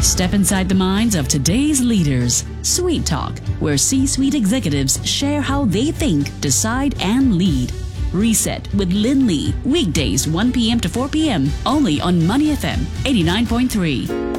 Step inside the minds of today's leaders. Sweet Talk, where C-suite executives share how they think, decide, and lead. Reset with Lynn Lee, weekdays 1 p.m. to 4 p.m. only on Money FM 89.3.